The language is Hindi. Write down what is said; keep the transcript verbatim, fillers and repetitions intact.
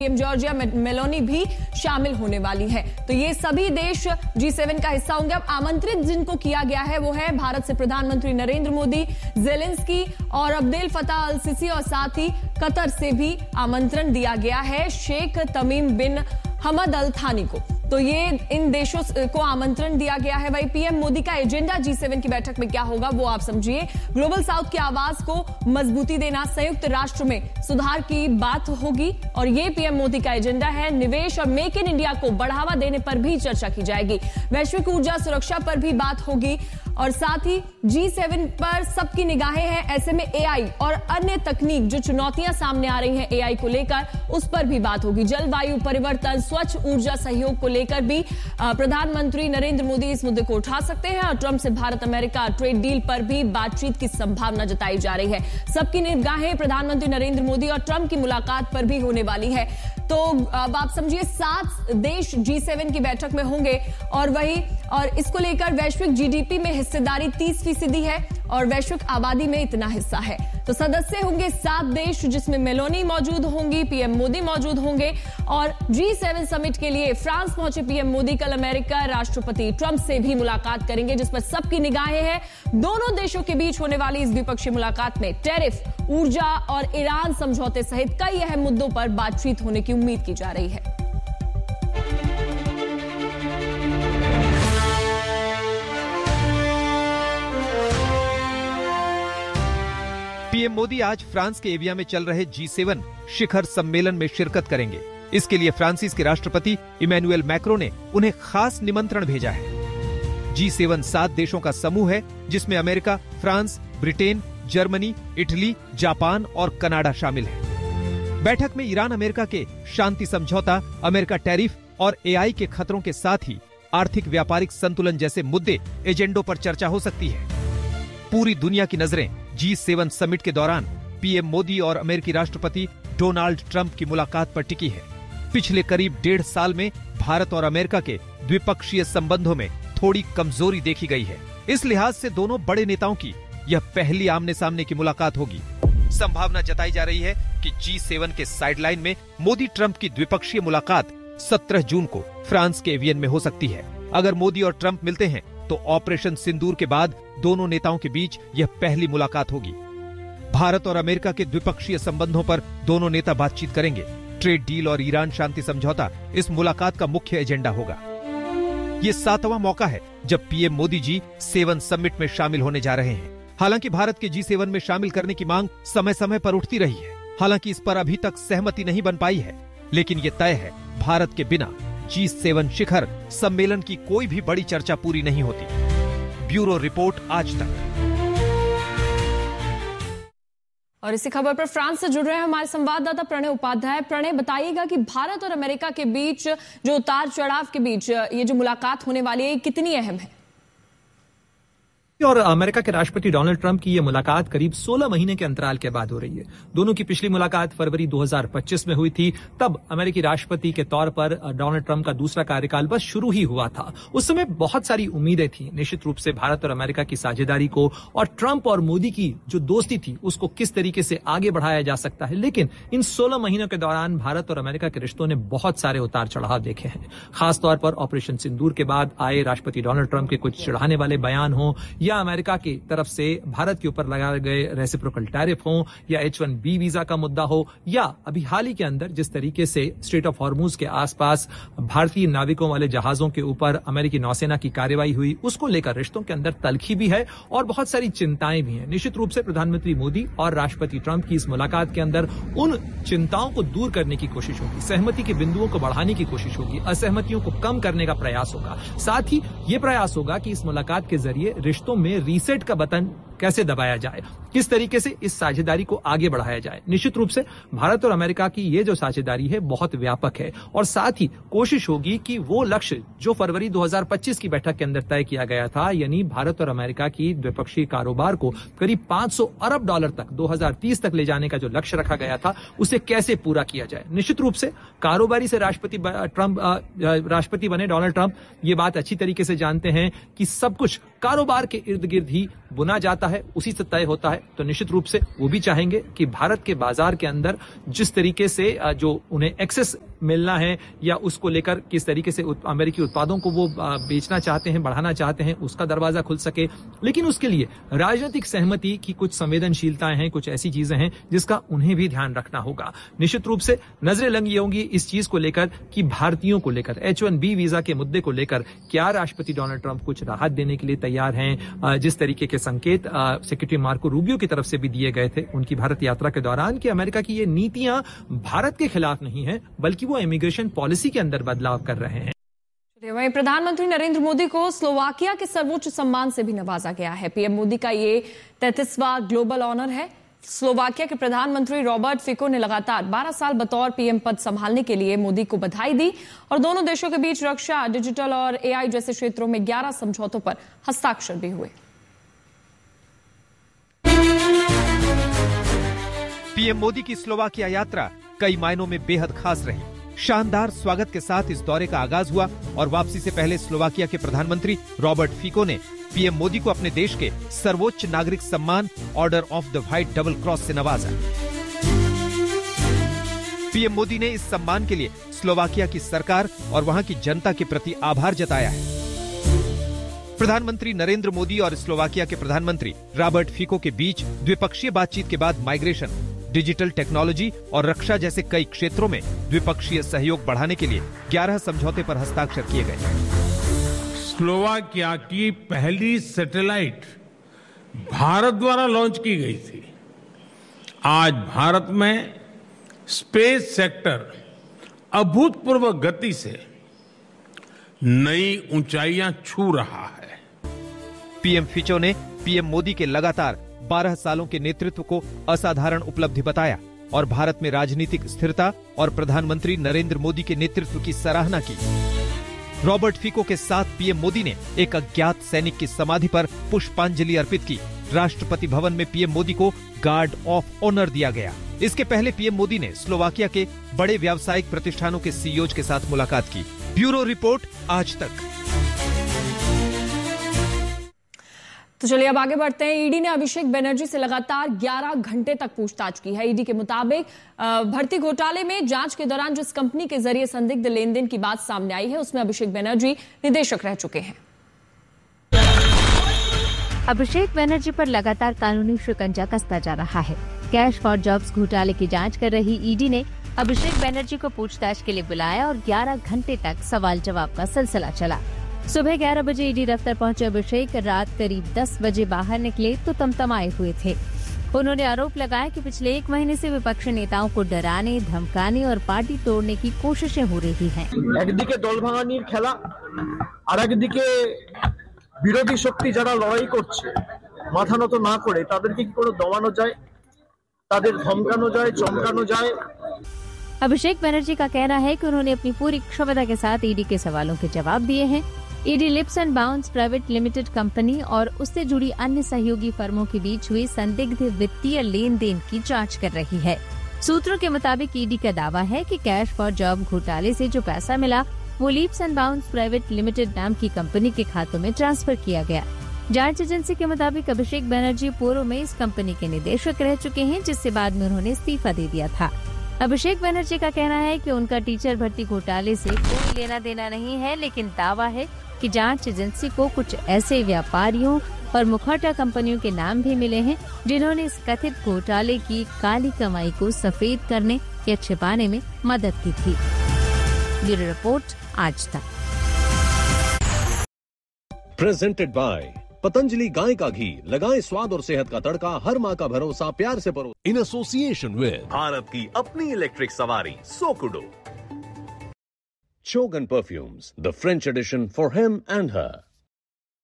पीएम जॉर्जिया मेलोनी भी शामिल होने वाली है। तो ये सभी देश जी सेवन का हिस्सा होंगे। अब आमंत्रित जिनको किया गया है वो है भारत से प्रधानमंत्री नरेंद्र मोदी, जेलेंस्की और अब्देल फताह अल सीसी, और साथ ही कतर से भी आमंत्रण दिया गया है शेख तमीम बिन हमद अल थानी को। तो ये इन देशों को आमंत्रण दिया गया है। वही पीएम मोदी का एजेंडा जी सेवन की बैठक में क्या होगा वो आप समझिए। ग्लोबल साउथ की आवाज को मजबूती देना, संयुक्त राष्ट्र में सुधार की बात होगी और ये पीएम मोदी का एजेंडा है। निवेश और मेक इन इंडिया को बढ़ावा देने पर भी चर्चा की जाएगी। वैश्विक ऊर्जा सुरक्षा पर भी बात होगी और साथ ही जी सेवन पर सबकी निगाहें हैं। ऐसे में एआई और अन्य तकनीक जो चुनौतियां सामने आ रही हैं एआई को लेकर, उस पर भी बात होगी। जलवायु परिवर्तन, स्वच्छ ऊर्जा सहयोग को लेकर भी प्रधानमंत्री नरेंद्र मोदी इस मुद्दे को उठा सकते हैं और ट्रंप से भारत अमेरिका ट्रेड डील पर भी बातचीत की संभावना जताई जा रही है। सबकी निगाहें प्रधानमंत्री नरेंद्र मोदी और ट्रंप की मुलाकात पर भी होने वाली है। तो अब आप समझिए सात देश जी सेवन की बैठक में होंगे और वही और इसको लेकर वैश्विक जीडीपी में हिस्सेदारी तीस फीसदी है और वैश्विक आबादी में इतना हिस्सा है। तो सदस्य होंगे सात देश, जिसमें मेलोनी मौजूद होंगी, पीएम मोदी मौजूद होंगे। और जी सेवन समिट के लिए फ्रांस पहुंचे पीएम मोदी कल अमेरिका राष्ट्रपति ट्रंप से भी मुलाकात करेंगे, जिस पर सबकी निगाहें हैं। दोनों देशों के बीच होने वाली इस द्विपक्षीय मुलाकात में टैरिफ, ऊर्जा और ईरान समझौते सहित कई अहम मुद्दों पर बातचीत होने की उम्मीद की जा रही है। पीएम मोदी आज फ्रांस के एविया में चल रहे जी सेवन शिखर सम्मेलन में शिरकत करेंगे। इसके लिए फ्रांसीस के राष्ट्रपति इमैनुअल मैक्रों ने उन्हें खास निमंत्रण भेजा है। जी सेवन सात देशों का समूह है, जिसमें America, France, Britain, Germany, Italy, Japan और कनाडा शामिल है। बैठक में ईरान अमेरिका के शांति समझौता, अमेरिका टैरिफ और एआई के खतरों के साथ ही आर्थिक व्यापारिक संतुलन जैसे मुद्दे एजेंडों पर चर्चा हो सकती है। पूरी दुनिया की नजरें जी सेवन समिट के दौरान पीएम मोदी और अमेरिकी राष्ट्रपति डोनाल्ड ट्रंप की मुलाकात पर टिकी है। पिछले करीब डेढ़ साल में भारत और अमेरिका के द्विपक्षीय संबंधों में थोड़ी कमजोरी देखी गई है। इस लिहाज से दोनों बड़े नेताओं की यह पहली आमने सामने की मुलाकात होगी। संभावना जताई जा रही है कि जी सेवन के साइडलाइन में मोदी ट्रंप की द्विपक्षीय मुलाकात सत्रह जून को फ्रांस के एवियन में हो सकती है। अगर मोदी और ट्रंप मिलते हैं तो ऑपरेशन सिंदूर के बाद दोनों नेताओं के बीच यह पहली मुलाकात होगी। भारत और अमेरिका के द्विपक्षीय संबंधों पर दोनों नेता बातचीत करेंगे। ट्रेड डील और ईरान शांति समझौता इस मुलाकात का मुख्य एजेंडा होगा। ये सातवां मौका है जब PM Modi ji seven summit में शामिल होने जा रहे हैं। हालांकि भारत के जी सेवन में शामिल करने की मांग समय समय पर उठती रही है। हालांकि इस पर अभी तक सहमति नहीं बन पाई है, लेकिन ये तय है भारत के बिना जी सेवन शिखर सम्मेलन की कोई भी बड़ी चर्चा पूरी नहीं होती। ब्यूरो रिपोर्ट, आज तक। और इसी खबर पर फ्रांस से जुड़ रहे हैं हमारे संवाददाता प्रणय उपाध्याय। प्रणय, बताइएगा कि भारत और अमेरिका के बीच जो उतार चढ़ाव के बीच ये जो मुलाकात होने वाली है, कितनी अहम है? और अमेरिका के राष्ट्रपति डोनाल्ड ट्रंप की यह मुलाकात करीब सोलह महीने के अंतराल के बाद हो रही है। दोनों की पिछली मुलाकात फरवरी दो हज़ार पच्चीस में हुई थी। तब अमेरिकी राष्ट्रपति के तौर पर डोनाल्ड ट्रंप का दूसरा कार्यकाल बस शुरू ही हुआ था। उस समय बहुत सारी उम्मीदें थी, निश्चित रूप से भारत और अमेरिका की साझेदारी को और ट्रंप और मोदी की जो दोस्ती थी उसको किस तरीके से आगे बढ़ाया जा सकता है। लेकिन इन सोलह महीनों के दौरान भारत और अमेरिका के रिश्तों ने बहुत सारे उतार चढ़ाव देखे हैं। खासतौर पर ऑपरेशन सिंदूर के बाद आए राष्ट्रपति डोनाल्ड ट्रंप के कुछ चिढ़ाने वाले बयान हो, या अमेरिका की तरफ से भारत के ऊपर लगाए गए रेसिप्रोकल टैरिफ हो, या एच वन बी वीजा का मुद्दा हो, या अभी हाल ही के अंदर जिस तरीके से स्ट्रेट ऑफ हॉर्मुज के आसपास भारतीय नाविकों वाले जहाजों के ऊपर अमेरिकी नौसेना की कार्रवाई हुई, उसको लेकर रिश्तों के अंदर तलखी भी है और बहुत सारी चिंताएं भी हैं। निश्चित रूप से प्रधानमंत्री मोदी और राष्ट्रपति ट्रंप की इस मुलाकात के अंदर उन चिंताओं को दूर करने की कोशिश होगी, सहमति के बिंदुओं को बढ़ाने की कोशिश होगी, असहमतियों को कम करने का प्रयास होगा। साथ ही यह प्रयास होगा कि इस मुलाकात के जरिए रिश्तों में रीसेट का बटन कैसे दबाया जाए, किस तरीके से इस साझेदारी को आगे बढ़ाया जाए। निश्चित रूप से भारत और अमेरिका की ये जो साझेदारी है बहुत व्यापक है और साथ ही कोशिश होगी कि वो लक्ष्य जो फरवरी दो हज़ार पच्चीस की बैठक के अंदर तय किया गया था, यानी भारत और अमेरिका की द्विपक्षीय कारोबार को करीब पांच सौ अरब डॉलर तक दो हज़ार तीस तक ले जाने का जो लक्ष्य रखा गया था, उसे कैसे पूरा किया जाए। निश्चित रूप से कारोबारी से राष्ट्रपति ट्रंप राष्ट्रपति बने डोनाल्ड ट्रंप ये बात अच्छी तरीके से जानते हैं कि सब कुछ कारोबार के इर्द गिर्द ही बुना जाता है। है उसी से तय होता है, तो निश्चित रूप से वो भी चाहेंगे कि भारत के बाजार के अंदर जिस तरीके से जो उन्हें एक्सेस मिलना है या उसको लेकर किस तरीके से अमेरिकी उत्पादों को वो बेचना चाहते हैं, बढ़ाना चाहते हैं, उसका दरवाजा खुल सके। लेकिन उसके लिए राजनीतिक सहमति की कुछ संवेदनशीलताएं हैं, कुछ ऐसी चीजें हैं जिसका उन्हें भी ध्यान रखना होगा। निश्चित रूप से नजरें लगी होंगी इस चीज को लेकर कि भारतीयों को लेकर एच वन बी वीजा के मुद्दे को लेकर क्या राष्ट्रपति डोनाल्ड ट्रंप कुछ राहत देने के लिए तैयार हैं। जिस तरीके के संकेत सेक्रेटरी मार्को रूबियो की तरफ से भी दिए गए थे उनकी भारत यात्रा के दौरान कि अमेरिका की ये नीतियां भारत के खिलाफ नहीं है बल्कि वो इमिग्रेशन पॉलिसी के अंदर बदलाव कर रहे हैं। वहीं प्रधानमंत्री नरेंद्र मोदी को स्लोवाकिया के सर्वोच्च सम्मान से भी नवाजा गया है। पीएम मोदी का ये तैंतीसवां ग्लोबल ऑनर है। स्लोवाकिया के प्रधानमंत्री रॉबर्ट फिको ने लगातार बारह साल बतौर पीएम पद संभालने के लिए मोदी को बधाई दी और दोनों देशों के बीच रक्षा, डिजिटल और एआई जैसे क्षेत्रों में ग्यारह समझौतों पर हस्ताक्षर भी हुए। पीएम मोदी की स्लोवाकिया यात्रा कई मायनों में बेहद खास रही। शानदार स्वागत के साथ इस दौरे का आगाज हुआ और वापसी से पहले स्लोवाकिया के प्रधानमंत्री रॉबर्ट फिको ने पीएम मोदी को अपने देश के सर्वोच्च नागरिक सम्मान order of the white double cross से नवाजा। पीएम मोदी ने इस सम्मान के लिए स्लोवाकिया की सरकार और वहां की जनता के प्रति आभार जताया है। प्रधानमंत्री नरेंद्र मोदी और स्लोवाकिया के प्रधानमंत्री रॉबर्ट फिको के बीच द्विपक्षीय बातचीत के बाद माइग्रेशन, डिजिटल टेक्नोलॉजी और रक्षा जैसे कई क्षेत्रों में द्विपक्षीय सहयोग बढ़ाने के लिए ग्यारह समझौते पर हस्ताक्षर किए गए। स्लोवाकिया की पहली सैटेलाइट भारत द्वारा लॉन्च की गई थी। आज भारत में स्पेस सेक्टर अभूतपूर्व गति से नई ऊंचाइयां छू रहा है। पीएम फिको ने पीएम मोदी के लगातार बारह सालों के नेतृत्व को असाधारण उपलब्धि बताया और भारत में राजनीतिक स्थिरता और प्रधानमंत्री नरेंद्र मोदी के नेतृत्व की सराहना की। रॉबर्ट फिको के साथ पीएम मोदी ने एक अज्ञात सैनिक की समाधि पर पुष्पांजलि अर्पित की। राष्ट्रपति भवन में पीएम मोदी को गार्ड ऑफ ऑनर दिया गया। इसके पहले पीएम मोदी ने स्लोवाकिया के बड़े व्यावसायिक प्रतिष्ठानों के सीईओज के साथ मुलाकात की। ब्यूरो रिपोर्ट, आज तक। तो चलिए अब आगे बढ़ते हैं। ईडी ने अभिषेक बनर्जी से लगातार ग्यारह घंटे तक पूछताछ की है। ईडी के मुताबिक भर्ती घोटाले में जांच के दौरान जिस कंपनी के जरिए संदिग्ध लेन देन की बात सामने आई है उसमें अभिषेक बनर्जी निदेशक रह चुके हैं। अभिषेक बनर्जी पर लगातार कानूनी शिकंजा कसता जा रहा है। कैश फॉर जॉब्स घोटाले की जांच कर रही ईडी ने अभिषेक बनर्जी को पूछताछ के लिए बुलाया और ग्यारह घंटे तक सवाल जवाब का सिलसिला चला। सुबह ग्यारह बजे ईडी दफ्तर पहुंचे अभिषेक रात करीब दस बजे बाहर निकले तो तमतमाए हुए थे। उन्होंने आरोप लगाया कि पिछले एक महीने से विपक्षी नेताओं को डराने, धमकाने और पार्टी तोड़ने की कोशिशें हो रही हैं। একদিকে দলভাঙানির খেলা আর একদিকে বিরোধী শক্তি যারা লড়াই করছে মাথা নত না করে তাদেরকে কি করে দমানো যায়, তাদের ধমকানো যায়, চমকানো যায়। अभिषेक बनर्जी का कहना है कि उन्होंने अपनी पूरी क्षमता के साथ ईडी के सवालों के जवाब दिए हैं। ED lips and bounce private limited company और उससे जुड़ी अन्य सहयोगी फर्मों के बीच हुए संदिग्ध वित्तीय लेन देन की जांच कर रही है। सूत्रों के मुताबिक ईडी का दावा है कि कैश फॉर जॉब घोटाले से जो पैसा मिला वो lips and bounce private limited नाम की कंपनी के खातों में ट्रांसफर किया गया। जांच एजेंसी के मुताबिक अभिषेक बनर्जी पूर्व में इस कंपनी के निदेशक रह चुके हैं, जिससे बाद में उन्होंने इस्तीफा दे दिया था। अभिषेक बनर्जी का कहना है कि उनका टीचर भर्ती घोटाले से कोई लेना देना नहीं है, लेकिन दावा है कि जांच एजेंसी को कुछ ऐसे व्यापारियों और मुखौटा कंपनियों के नाम भी मिले हैं जिन्होंने इस कथित घोटाले की काली कमाई को सफेद करने या छिपाने में मदद की थी। ब्यूरो रिपोर्ट, आज तक। प्रेजेंटेड बाय पतंजलि गाय का घी, लगाएं स्वाद और सेहत का तड़का, हर माँ का भरोसा, प्यार से परो। इन एसोसिएशन विद भारत की अपनी इलेक्ट्रिक सवारी सोकुडो, Chogan Perfumes, the French edition for him and her.